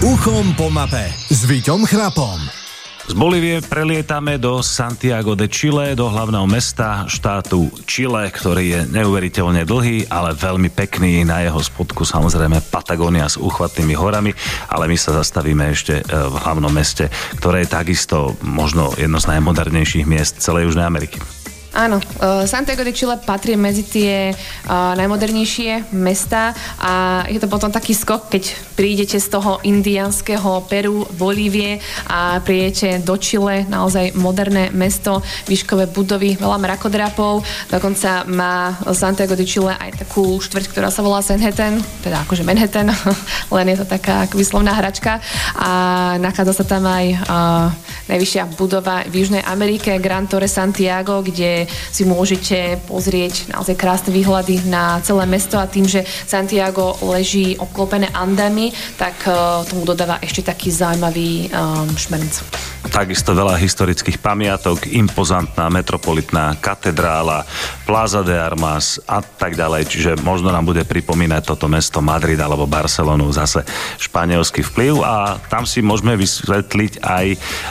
Uchom po mape s Víťom Chrapom. Z Bolívie prelietame do Santiago de Chile, do hlavného mesta štátu Chile, ktorý je neuveriteľne dlhý, ale veľmi pekný. Na jeho spodku samozrejme Patagónia s úchvatnými horami, ale my sa zastavíme ešte v hlavnom meste, ktoré je takisto možno jedno z najmodernejších miest celej Južnej Ameriky. Áno, Santiago de Chile patrí medzi tie najmodernejšie mestá a je to potom taký skok, keď prídete z toho indiánskeho Peru, Bolívie a prídete do Chile, naozaj moderné mesto, výškové budovy, veľa mrakodrapov, dokonca má Santiago de Chile aj takú štvrť, ktorá sa volá Manhattan, teda akože Manhattan, len je to taká výslovná hračka a nachádza sa tam aj najvyššia budova v Južnej Amerike, Gran Torre Santiago, kde si môžete pozrieť naozaj krásne výhľady na celé mesto a tým, že Santiago leží obklopené Andami, tak tomu dodáva ešte taký zaujímavý šmrnc. Takisto veľa historických pamiatok, impozantná metropolitná katedrála, Plaza de Armas a tak ďalej. Čiže možno nám bude pripomínať toto mesto Madrid alebo Barcelonu zase španielský vplyv a tam si môžeme vysvetliť aj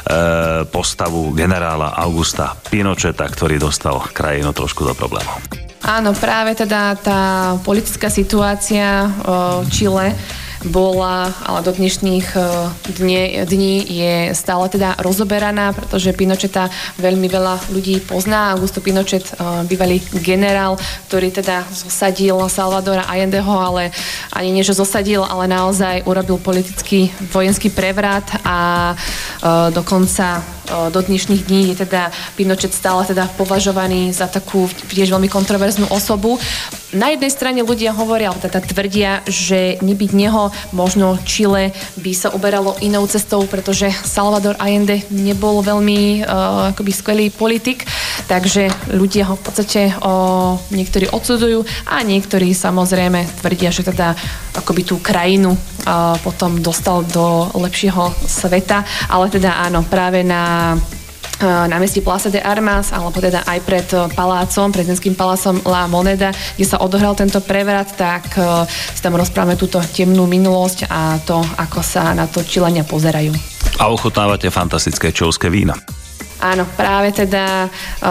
postavu generála Augusta Pinocheta, ktorý dostal krajinu trošku do problémov. Áno, práve teda tá politická situácia Chile bola, ale do dnešných dní je stále teda rozoberaná, pretože Pinocheta veľmi veľa ľudí pozná. Augusto Pinochet, bývalý generál, ktorý teda zosadil Salvadora Allendeho, ale ani nie, že zosadil, ale naozaj urobil politický vojenský prevrat a dokonca do dnešných dní je teda Pinochet stále teda považovaný za takú tiež veľmi kontroverznú osobu. Na jednej strane ľudia hovoria, alebo teda tvrdia, že nebyť neho možno Chile by sa uberalo inou cestou, pretože Salvador Allende nebol veľmi akoby skvelý politik, takže ľudia ho v podstate niektorí odsudzujú a niektorí samozrejme tvrdia, že teda akoby tú krajinu potom dostal do lepšieho sveta, ale teda áno, práve na námestí Plaza de Armas, alebo teda aj pred palácom, prezidentským palácom La Moneda, kde sa odohral tento prevrat, tak si tam rozprávame túto temnú minulosť a to, ako sa na to Čilania pozerajú. A ochutnávate fantastické čilské vína. Áno, práve teda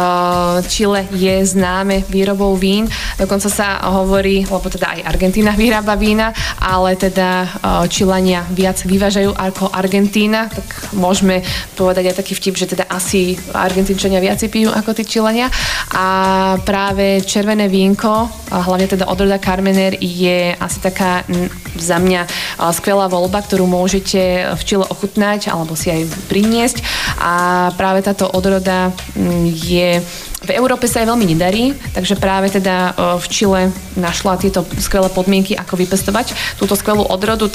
Chile je známe výrobou vín. Dokonca sa hovorí, lebo teda aj Argentína vyrába vína, ale teda Čilania viac vyvážajú ako Argentína, tak môžeme povedať aj taký vtip, že teda asi Argentínčania viac pijú ako tí Čilania. A práve červené vínko, a hlavne teda odroda Carmener, je asi taká za mňa skvelá voľba, ktorú môžete v Chile ochutnať alebo si aj priniesť. A práve táto odroda je v Európe sa aj veľmi nedarí, takže práve teda v Chile našla tieto skvelé podmienky, ako vypestovať túto skvelú odrodu.